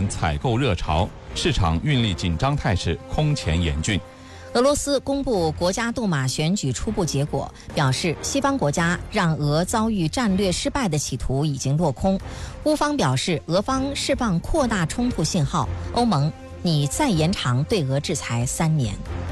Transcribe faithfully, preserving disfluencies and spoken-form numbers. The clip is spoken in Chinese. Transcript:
采购热潮，市场运力紧张态势空前严峻。 俄罗斯公布国家杜马选举初步结果，表示西方国家让俄遭遇战略失败的企图已经落空。乌方表示，俄方释放扩大冲突信号，欧盟拟再延长对俄制裁三年。